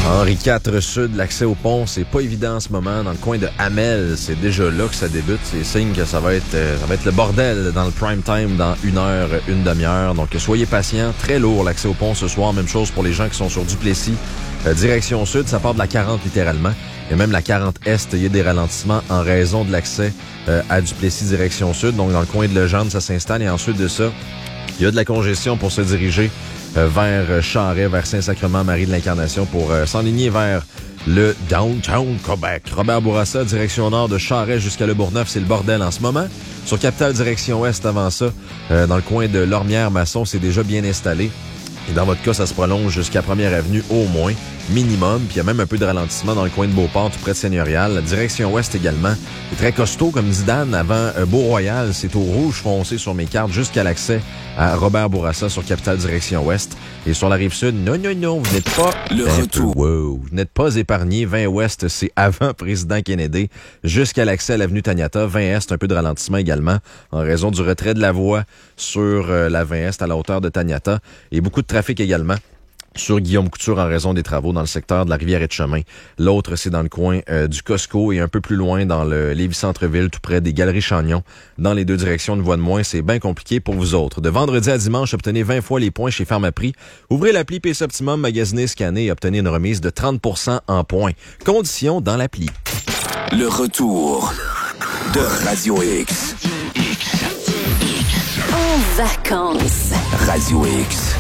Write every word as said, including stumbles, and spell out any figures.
Henri quatre Sud, l'accès au pont, c'est pas évident en ce moment. Dans le coin de Hamel, c'est déjà là que ça débute. C'est signe que ça va être euh, ça va être le bordel dans le prime time dans une heure, une demi-heure. Donc soyez patients. Très lourd l'accès au pont ce soir. Même chose pour les gens qui sont sur Duplessis. Euh, direction sud, ça part de la quarante littéralement. Et même la quarante Est, il y a des ralentissements en raison de l'accès euh, à Duplessis direction sud. Donc dans le coin de Legendre, ça s'installe. Et ensuite de ça, il y a de la congestion pour se diriger Euh, vers Charest, vers Saint-Sacrement, Marie de l'Incarnation pour euh, s'enligner vers le downtown Québec. Robert Bourassa, direction nord de Charest jusqu'à Le Bourgneuf, c'est le bordel en ce moment. Sur Capitale, direction ouest avant ça, euh, dans le coin de Lormière-Masson, c'est déjà bien installé. Et dans votre cas, ça se prolonge jusqu'à Première Avenue au moins, minimum. Puis il y a même un peu de ralentissement dans le coin de Beauport, tout près de Seigneurial. La direction ouest également. C'est très costaud, comme dit Dan, avant euh, Beau-Royal. C'est au rouge foncé sur mes cartes jusqu'à l'accès à Robert Bourassa sur Capitale direction ouest. Et sur la rive sud, non, non, non, vous n'êtes pas... Le retour. Peu, wow, vous n'êtes pas épargné. vingt ouest, c'est avant Président Kennedy, jusqu'à l'accès à l'avenue Taniata. vingt est, un peu de ralentissement également, en raison du retrait de la voie sur euh, la vingt est à la hauteur de Taniata. Et beaucoup de trafic également sur Guillaume Couture en raison des travaux dans le secteur de la Rivière-et-de-Chemin. L'autre, c'est dans le coin euh, du Costco et un peu plus loin dans le Lévis-Centreville, tout près des Galeries Chagnon. Dans les deux directions, une voie de moins, c'est bien compliqué pour vous autres. De vendredi à dimanche, obtenez vingt fois les points chez Pharmaprix. Ouvrez l'appli P C Optimum, magasinez, scannez et obtenez une remise de trente pour cent en points. Conditions dans l'appli. Le retour de Radio X. En vacances. Radio X.